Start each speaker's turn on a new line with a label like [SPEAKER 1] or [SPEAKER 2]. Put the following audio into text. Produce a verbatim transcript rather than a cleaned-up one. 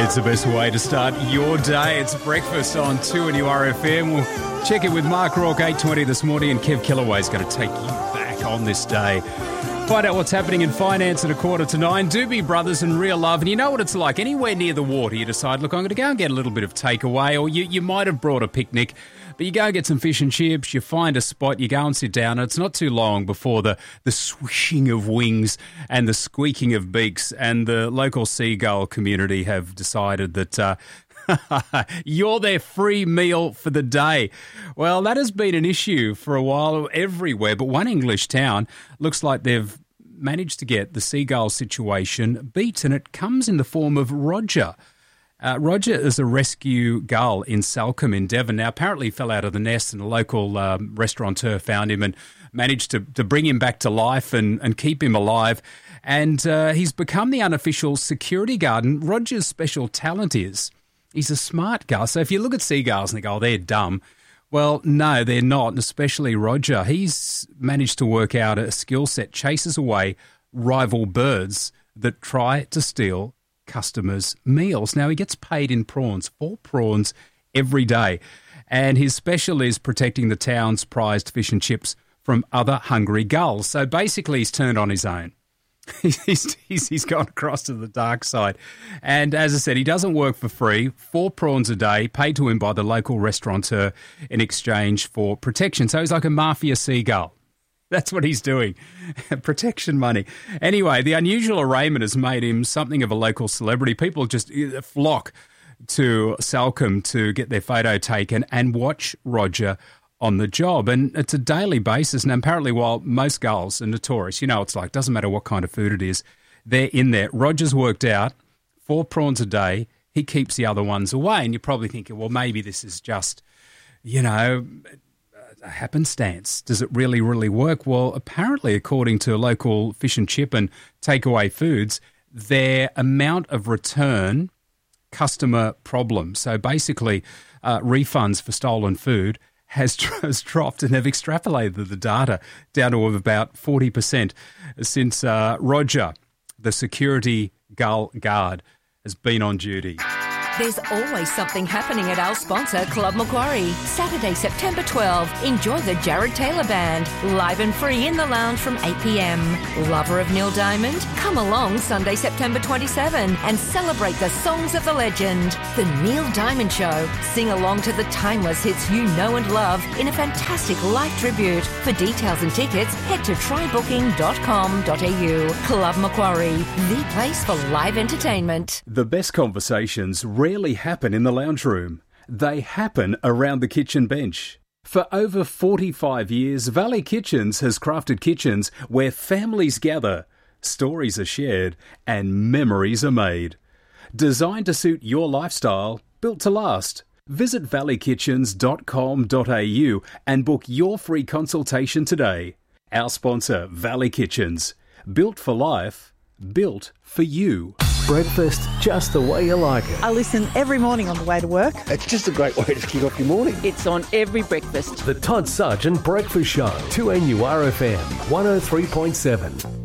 [SPEAKER 1] It's the best way to start your day. It's breakfast on two N U R F M. We'll check it with Mark Rourke, eight twenty this morning, and Kev Killaway's going to take you back on this day. Find out what's happening in finance at a quarter to nine. Doobie Brothers and Real Love. And you know what it's like. Anywhere near the water, you decide, look, I'm going to go and get a little bit of takeaway, or you, you might have brought a picnic, but you go and get some fish and chips, you find a spot, you go and sit down, and it's not too long before the, the swishing of wings and the squeaking of beaks, and the local seagull community have decided that uh, you're their free meal for the day. Well, that has been an issue for a while everywhere, but one English town looks like they've managed to get the seagull situation beat, and it comes in the form of Roger. Uh, Roger is a rescue gull in Salcombe in Devon. Now, apparently he fell out of the nest, and a local um, restaurateur found him and managed to, to bring him back to life and, and keep him alive. And uh, he's become the unofficial security guard. And Roger's special talent is he's a smart gull. So if you look at seagulls and they go, oh, they're dumb. Well, no, they're not, and especially Roger. He's managed to work out a skill set, chases away rival birds that try to steal customers' meals. Now, he gets paid in prawns, four prawns every day, and his special is protecting the town's prized fish and chips from other hungry gulls. So basically, he's turned on his own. He's, he's, he's gone across to the dark side. And as I said, he doesn't work for free. Four prawns a day, paid to him by the local restaurateur in exchange for protection. So he's like a mafia seagull. That's what he's doing. Protection money. Anyway, the unusual arraignment has made him something of a local celebrity. People just flock to Salcombe to get their photo taken and watch Roger on the job. And it's a daily basis. And apparently, while most gulls are notorious, you know, it's like, doesn't matter what kind of food it is, they're in there. Roger's worked out four prawns a day. He keeps the other ones away. And you're probably thinking, well, maybe this is just, you know, a happenstance. Does it really, really work? Well, apparently, according to local fish and chip and takeaway foods, their amount of return customer problem, so basically uh, refunds for stolen food, has, has dropped, and they've extrapolated the data down to about forty percent since uh, Roger, the security gull guard, has been on duty.
[SPEAKER 2] There's always something happening at our sponsor, Club Macquarie. Saturday, September twelfth, enjoy the Jared Taylor Band, live and free in the lounge from eight p.m. Lover of Neil Diamond? Come along Sunday, September twenty-seventh, and celebrate the songs of the legend. The Neil Diamond Show. Sing along to the timeless hits you know and love in a fantastic live tribute. For details and tickets, head to try booking dot com dot a u. Club Macquarie, the place for live entertainment.
[SPEAKER 1] The best conversations rarely happen in the lounge room. They happen around the kitchen bench. For over forty-five years, Valley Kitchens has crafted kitchens where families gather, stories are shared, and memories are made. Designed to suit your lifestyle, built to last. Visit valley kitchens dot com dot a u and book your free consultation today. Our sponsor, Valley Kitchens. Built for life, built for you.
[SPEAKER 3] Breakfast just the way you like it.
[SPEAKER 4] I listen every morning on the way to work.
[SPEAKER 5] It's just a great way to kick off your morning.
[SPEAKER 4] It's on every breakfast.
[SPEAKER 3] The Todd Sargent Breakfast Show, two N U R F M, one oh three point seven.